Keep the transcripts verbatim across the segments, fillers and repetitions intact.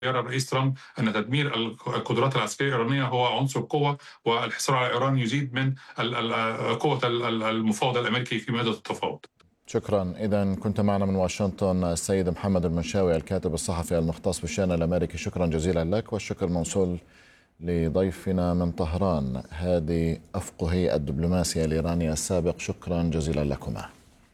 يرى الرئيس ترامب أن تدمير القدرات العسكرية الإيرانية هو عنصر قوة، والحصار على إيران يزيد من ال ال قوة ال المفاوض الأمريكي في مائدة التفاوض. شكرا. إذا كنت معنا من واشنطن السيد محمد المنشاوي الكاتب الصحفي المختص بالشأن الأمريكي، شكرا جزيلا لك، والشكر موصول لضيفنا من طهران هادي أفقهي الدبلوماسي الإيراني السابق، شكرا جزيلا لكما.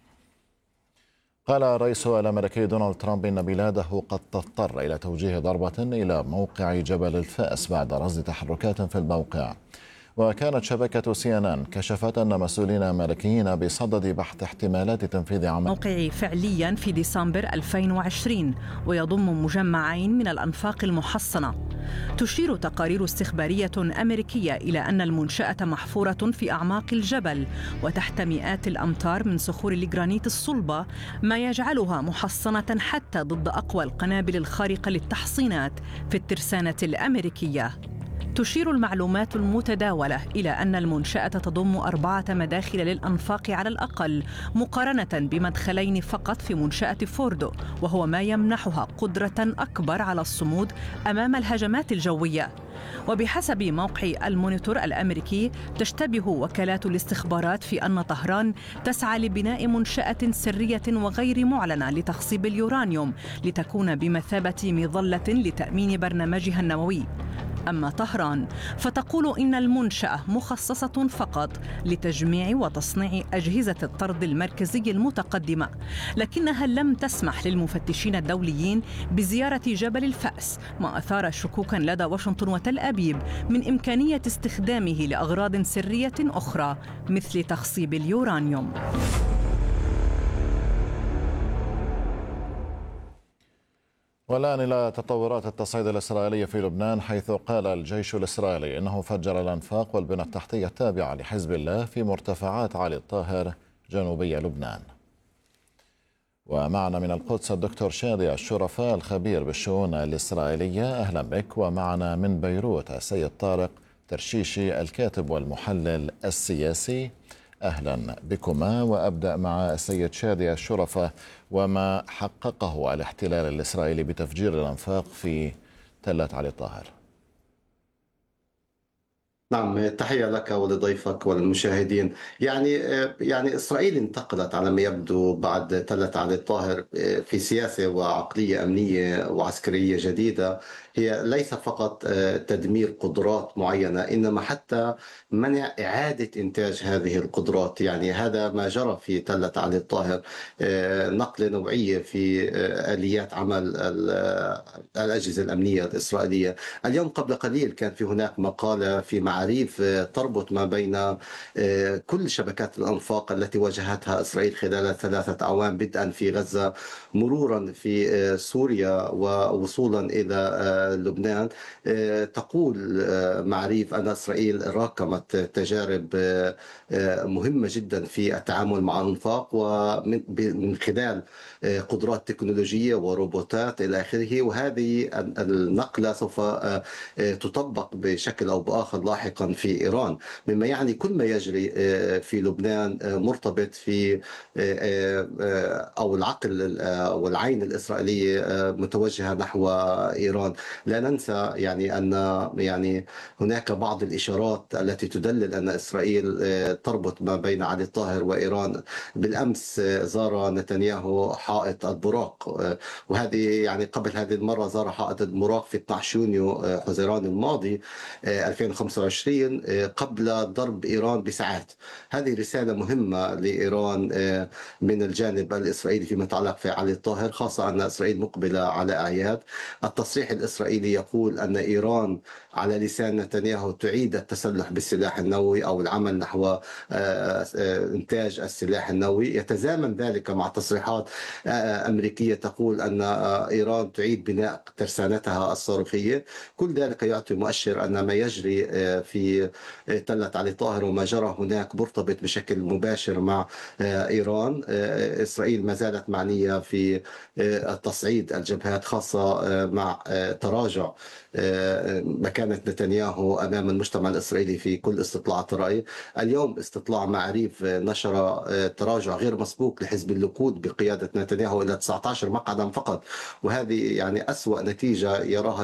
قال الرئيس الأمريكي دونالد ترامب إن بلاده قد تضطر إلى توجيه ضربة إلى موقع جبل الفأس بعد رصد تحركات في الموقع. وكانت شبكة سي إن إن كشفت أن مسؤولين أمريكيين بصدد بحث احتمالات تنفيذ عمل موقع فعليا في ديسمبر ألفين وعشرين، ويضم مجمعين من الأنفاق المحصنة. تشير تقارير استخبارية أمريكية إلى أن المنشأة محفورة في أعماق الجبل وتحت مئات الأمتار من صخور الجرانيت الصلبة، ما يجعلها محصنة حتى ضد أقوى القنابل الخارقة للتحصينات في الترسانة الأمريكية. تشير المعلومات المتداولة إلى أن المنشأة تضم أربعة مداخل للأنفاق على الأقل، مقارنة بمدخلين فقط في منشأة فوردو، وهو ما يمنحها قدرة أكبر على الصمود أمام الهجمات الجوية. وبحسب موقع المونيتور الأمريكي، تشتبه وكالات الاستخبارات في أن طهران تسعى لبناء منشأة سرية وغير معلنة لتخصيب اليورانيوم لتكون بمثابة مظلة لتأمين برنامجها النووي. أما طهران فتقول إن المنشأة مخصصة فقط لتجميع وتصنيع أجهزة الطرد المركزي المتقدمة، لكنها لم تسمح للمفتشين الدوليين بزيارة جبل الفأس، ما أثار شكوكا لدى واشنطن وتل أبيب من إمكانية استخدامه لأغراض سرية أخرى مثل تخصيب اليورانيوم. والآن إلى تطورات التصعيد الإسرائيلي في لبنان، حيث قال الجيش الإسرائيلي إنه فجر الأنفاق والبنى التحتية التابعة لحزب الله في مرتفعات علي الطاهر جنوبي لبنان. ومعنا من القدس الدكتور شادي الشرفاء الخبير بالشؤون الإسرائيلية، أهلا بك. ومعنا من بيروت السيد طارق ترشيشي الكاتب والمحلل السياسي، أهلا بكما. وأبدأ مع السيد شادي الشرفة، وما حققه الاحتلال الإسرائيلي بتفجير الأنفاق في تلة علي الطاهر. نعم، تحية لك ولضيفك وللمشاهدين. يعني يعني إسرائيل انتقلت على ما يبدو بعد تلة علي الطاهر في سياسة وعقلية أمنية وعسكرية جديدة، هي ليس فقط تدمير قدرات معينة، إنما حتى منع إعادة إنتاج هذه القدرات. يعني هذا ما جرى في تلة علي الطاهر، نقلة نوعية في آليات عمل الأجهزة الأمنية الإسرائيلية. اليوم قبل قليل كان في هناك مقالة في معاريف تربط ما بين كل شبكات الأنفاق التي واجهتها إسرائيل خلال ثلاثة أعوام، بدءا في غزة مرورا في سوريا ووصولا إلى لبنان. تقول معاريف أن إسرائيل راكمت تجارب مهمة جدا في التعامل مع الأنفاق، ومن خلال قدرات تكنولوجية وروبوتات إلى آخره. وهذه النقلة سوف تطبق بشكل أو بآخر لاحقا في إيران، مما يعني كل ما يجري في لبنان مرتبط في أو العقل والعين الإسرائيلية متوجهة نحو إيران. لا ننسى يعني أن يعني هناك بعض الإشارات التي تدلل أن إسرائيل تربط ما بين علي الطاهر وإيران. بالأمس زار نتنياهو حائط البراق، وهذه يعني قبل هذه المرة زار حائط البراق في اثني عشر يونيو حزيران الماضي ألفين وخمسة وعشرين قبل ضرب إيران بساعات. هذه رسالة مهمة لإيران من الجانب الإسرائيلي فيما يتعلق في علي الطاهر، خاصة أن إسرائيل مقبلة على أعياد. التصريح الإسرائيلي يقول أن إيران على لسان نتنياهو تعيد التسلح بالسلاح النووي أو العمل نحو إنتاج السلاح النووي. يتزامن ذلك مع تصريحات أمريكية تقول أن إيران تعيد بناء ترسانتها الصاروخية. كل ذلك يعطي مؤشر أن ما يجري في تلة علي طاهر وما جرى هناك مرتبط بشكل مباشر مع إيران. إسرائيل ما زالت معنية في تصعيد الجبهات، خاصة مع تراجع مكانة نتنياهو أمام المجتمع الإسرائيلي في كل استطلاعات الرأي. اليوم استطلاع معاريف نشر تراجع غير مسبوق لحزب الليكود بقيادة نتنياهو إلى تسعة عشر مقعدا فقط، وهذه يعني أسوأ نتيجة يراها